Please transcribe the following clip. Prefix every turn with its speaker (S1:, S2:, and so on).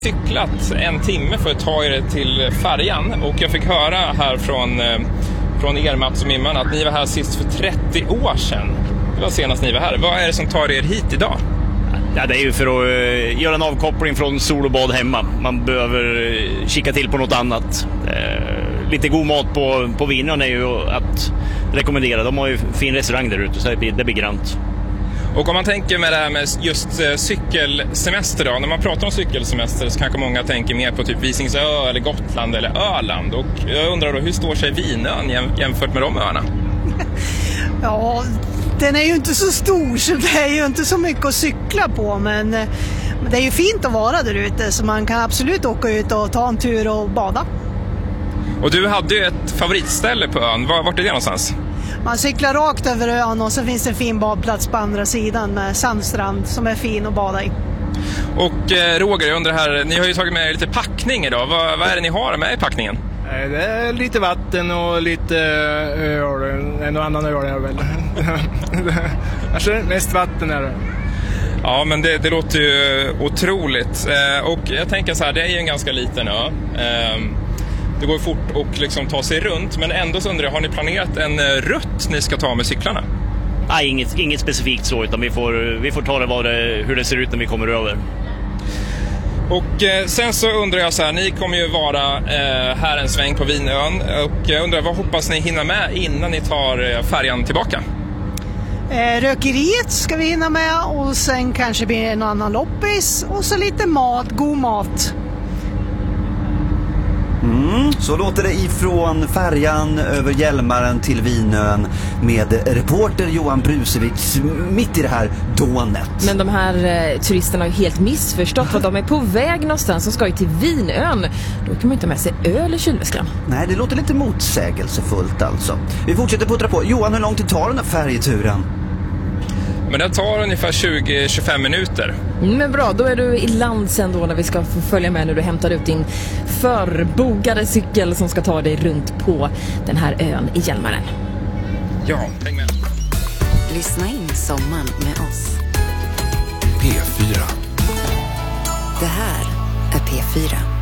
S1: Cyklat en timme för att ta er till färjan och jag fick höra här från er, Mats och Mimman, att ni var här sist för 30 år sedan. Det var senast ni var här. Vad är det som tar er hit idag?
S2: Ja, det är ju för att göra en avkoppling från sol och bad hemma. Man behöver kika till på något annat. Lite god mat på Vinön är ju att rekommendera. De har ju fin restaurang där ute så det blir grant.
S1: Och om man tänker med det här med just cykelsemester då, när man pratar om cykelsemester så kanske många tänker mer på typ Visingsö eller Gotland eller Öland. Och jag undrar då, hur står sig Vinön jämfört med de öarna?
S3: Ja, den är ju inte så stor så det är ju inte så mycket att cykla på, men det är ju fint att vara där ute så man kan absolut åka ut och ta en tur och bada.
S1: Och du hade ju ett favoritställe på ön, vart är det någonstans?
S3: Man cyklar rakt över ön och så finns det en fin badplats på andra sidan med sandstrand som är fin att bada i. Och
S1: Roger, jag undrar här, ni har ju tagit med er lite packning idag. Vad är det ni har med i packningen?
S4: Det är lite vatten och lite öl, en och annan öl är väl. Kanske mest vatten är det.
S1: Ja, men det låter ju otroligt. Och jag tänker så här, det är ju en ganska liten ö. Det går fort att liksom ta sig runt, men ändå så undrar jag, har ni planerat en rutt ni ska ta med cyklarna?
S2: Nej, inget specifikt så, utan vi får ta det hur det ser ut när vi kommer över.
S1: Och sen så undrar jag så här, ni kommer ju vara här en sväng på Vinön och jag undrar, vad hoppas ni hinna med innan ni tar färjan tillbaka?
S3: Rökeriet ska vi hinna med och sen kanske blir det en annan loppis och så lite god mat.
S5: Så låter det ifrån färjan över Hjälmaren till Vinön med reporter Johan Brusewitz mitt i det här dånet.
S6: Men de här turisterna har ju helt missförstått för att de är på väg någonstans och ska ju till Vinön. Då kan man inte med sig öl i kylväskan.
S5: Nej, det låter lite motsägelsefullt alltså. Vi fortsätter puttra på. Johan, hur lång tid tar den här färjeturen?
S1: Men det tar ungefär 20-25 minuter.
S6: Men bra, då är du i land sen då när vi ska få följa med när du hämtar ut din förbogade cykel som ska ta dig runt på den här ön i Hjälmaren.
S1: Ja, häng med.
S7: Lyssna in sommaren med oss.
S8: P4.
S7: Det här är P4.